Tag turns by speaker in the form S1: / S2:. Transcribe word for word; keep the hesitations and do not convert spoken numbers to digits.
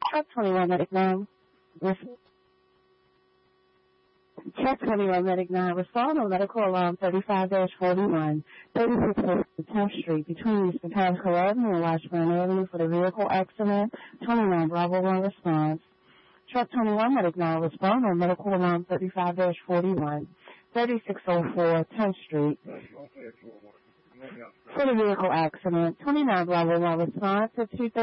S1: Truck twenty-one Medic nine. Truck twenty-one Medic nine. Respond on medical alarm thirty-five dash forty-one, thirty-six tenth Street, between Eastern Pasco Avenue and Washburn Avenue for the vehicle accident. twenty-nine Bravo one response. Truck twenty-one Medic nine. Respond on medical alarm thirty-five dash forty-one, thirty-six oh four tenth Street for the vehicle accident. twenty-nine Bravo one response at two thirty.